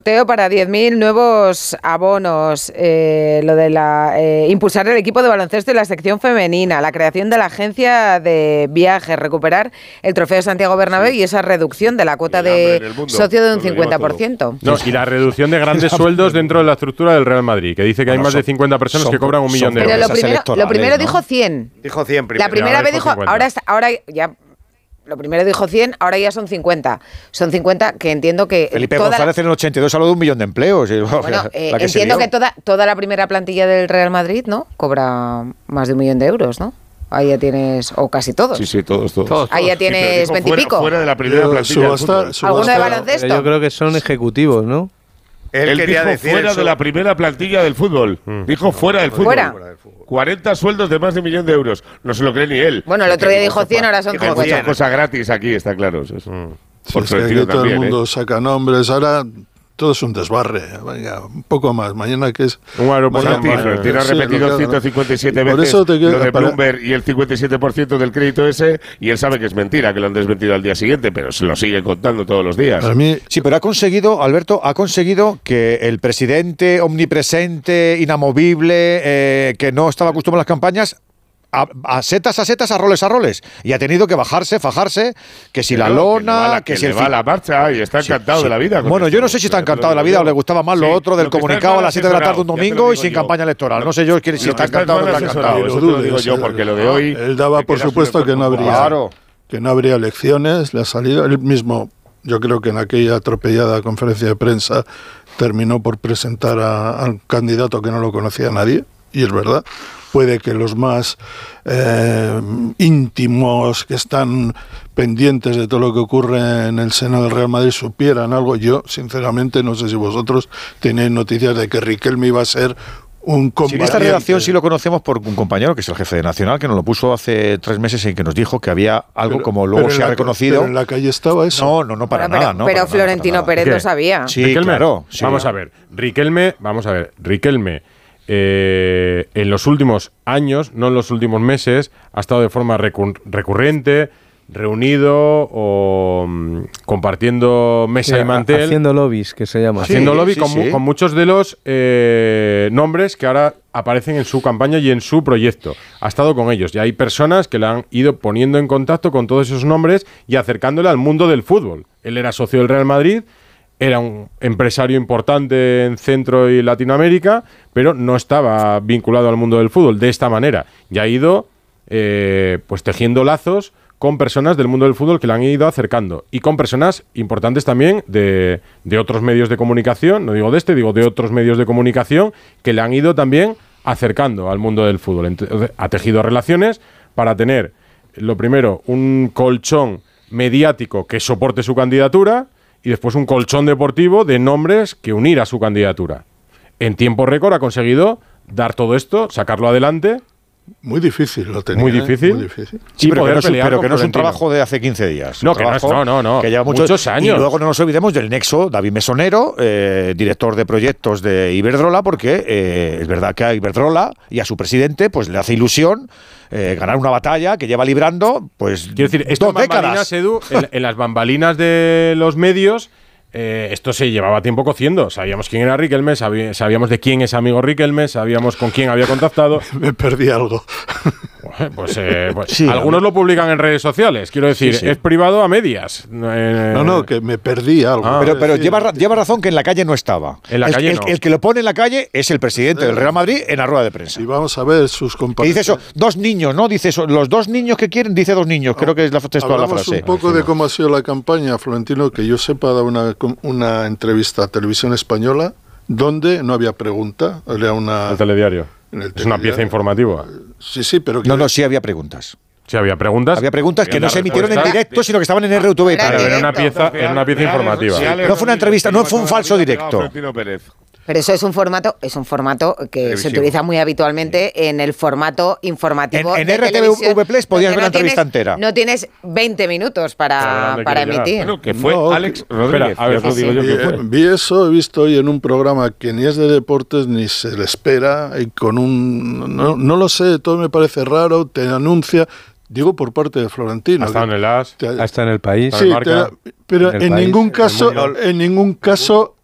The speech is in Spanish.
Sorteo para 10.000 nuevos abonos, lo de impulsar el equipo de baloncesto y la sección femenina, la creación de la agencia de viajes, recuperar el trofeo Santiago Bernabéu y esa reducción de la cuota de socio de un 50%. No, y la reducción de grandes sueldos dentro de la estructura del Real Madrid, que dice que hay más de 50 personas que cobran 1 millón de euros. Pero lo primero dijo 100. Dijo 100 primero. La primera vez dijo, ahora ya... Lo primero dijo 100, ahora ya son 50. Son 50 que entiendo que... Felipe González en el 82 habló de 1 millón de empleos. Bueno, entiendo que toda la primera plantilla del Real Madrid, ¿no? Cobra más de 1 millón de euros, ¿no? Ahí ya tienes... O casi todos. Sí, todos. Ahí ya tienes 20 y pico. Fuera de la primera plantilla del fútbol. ¿Alguno de baloncesto? Yo creo que son ejecutivos, ¿no? Él dijo fuera de la primera plantilla del fútbol. Dijo fuera del fútbol. Fuera. 40 sueldos de más de 1 millón de euros. No se lo cree ni él. Bueno, el otro día dijo 100, ahora son 50. Hay muchas cosas gratis aquí, está claro. Sí, es que aquí todo el mundo saca nombres. Ahora todo es un desbarre. Venga, un poco más. Mañana que es... Un aeropuerto tiene repetido 157 veces lo de Bloomberg y el 57% del crédito ese, y él sabe que es mentira, que lo han desmentido al día siguiente, pero se lo sigue contando todos los días. Sí, pero ha conseguido, Alberto, que el presidente omnipresente, inamovible, que no estaba acostumbrado a las campañas, a setas, a roles, y ha tenido que fajarse, que si la lona, que si el va a la marcha y está encantado de la vida. Bueno, yo no sé si está encantado de la vida o le gustaba más lo otro del comunicado a las 7 de la tarde un domingo y sin campaña electoral. No sé yo si está encantado o no está encantado. Eso te lo digo yo, porque lo de hoy... Él daba por supuesto que no habría elecciones, le ha salido él mismo. Yo creo que en aquella atropellada conferencia de prensa terminó por presentar a un candidato que no lo conocía nadie, y es verdad. Puede que los más íntimos, que están pendientes de todo lo que ocurre en el seno del Real Madrid, supieran algo. Yo, sinceramente, no sé si vosotros tenéis noticias de que Riquelme iba a ser un combatiente. En esta redacción sí lo conocemos por un compañero, que es el jefe de Nacional, que nos lo puso hace 3 meses y que nos dijo que había algo, como luego se ha reconocido. ¿Pero en la calle estaba eso? No, para nada. Pero Florentino Pérez lo sabía. Sí, Riquelme, claro. Sí. Vamos a ver, Riquelme... en los últimos años, no en los últimos meses, ha estado de forma recurrente, reunido o compartiendo mesa y mantel. Haciendo lobbies, que se llama. Haciendo lobby con muchos de los nombres que ahora aparecen en su campaña y en su proyecto. Ha estado con ellos y hay personas que le han ido poniendo en contacto con todos esos nombres y acercándole al mundo del fútbol. Él era socio del Real Madrid, era un empresario importante en Centro y Latinoamérica, pero no estaba vinculado al mundo del fútbol de esta manera. Y ha ido pues tejiendo lazos con personas del mundo del fútbol que le han ido acercando. Y con personas importantes también de otros medios de comunicación, no digo de este, digo de otros medios de comunicación, que le han ido también acercando al mundo del fútbol. Entonces, ha tejido relaciones para tener, lo primero, un colchón mediático que soporte su candidatura, y después un colchón deportivo de nombres que unir a su candidatura. En tiempo récord ha conseguido dar todo esto, sacarlo adelante. Muy difícil lo tenía. Muy difícil. Muy difícil. Sí, pero que no es un trabajo de hace 15 días. No, que no. Que lleva muchos años. Y luego no nos olvidemos del nexo David Mesonero, director de proyectos de Iberdrola, porque es verdad que a Iberdrola y a su presidente pues le hace ilusión ganar una batalla que lleva librando pues quiero decir, esto 2 décadas. Edu, en las bambalinas de los medios, esto se llevaba tiempo cociendo. Sabíamos quién era Riquelme, sabíamos de quién es amigo Riquelme, sabíamos con quién había contactado. Me perdí algo. Pues sí, algunos lo publican en redes sociales. Quiero decir, es privado a medias. No, que me perdí algo. Pero lleva razón que en la calle no estaba. En la calle no. El que lo pone en la calle es el presidente del Real Madrid en la rueda de prensa. Y vamos a ver sus compañeros. Dice eso, 2 niños, ¿no? Dice eso, los 2 niños que quieren, dice 2 niños. Creo que es la textual la frase. Un poco de cómo ha sido la campaña. Florentino, que yo sepa, ha dado una entrevista a Televisión Española donde no había pregunta. Era el telediario. Es una pieza informativa. Sí, pero... sí había preguntas. Sí, había preguntas. Había preguntas que no se emitieron en directo, sino que estaban en RTV. Era una pieza informativa. No fue una entrevista, no fue un falso directo. Pero eso es un formato que se utiliza muy habitualmente en el formato informativo. En RTV Plus podías ver la entrevista entera. No tienes 20 minutos para emitir. Bueno, que fue Alex Rodríguez. A ver, digo yo que fue. Vi eso, he visto hoy en un programa que ni es de deportes ni se le espera, y con no lo sé, todo me parece raro, te anuncia. Digo por parte de Florentino. Ha estado en el AS, ha estado en El País. Sí, pero en ningún caso